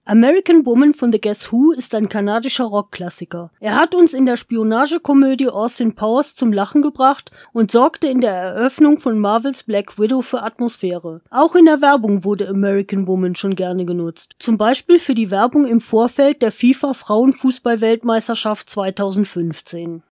American Woman von The Guess Who ist ein kanadischer Rockklassiker. Er hat uns in der Spionagekomödie Austin Powers zum Lachen gebracht und sorgte in der Eröffnung von Marvels Black Widow für Atmosphäre. Auch in der Werbung wurde American Woman schon gerne genutzt. Zum Beispiel für die Werbung im Vorfeld der FIFA Frauenfußball-Weltmeisterschaft 2015.